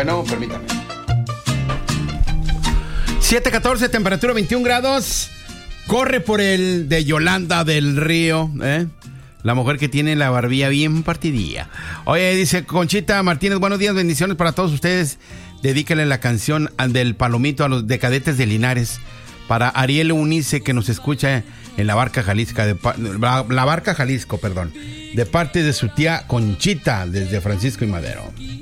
Bueno, permítame. 7:14, temperatura 21 grados. Corre por el de Yolanda del Río, la mujer que tiene la barbilla bien partidilla. Oye, dice Conchita Martínez, buenos días, bendiciones para todos ustedes. Dedícale la canción del Palomito a los de Cadetes de Linares. Para Ariel Unice, que nos escucha en la Barca Jalisco, de parte de su tía Conchita, desde Francisco y Madero.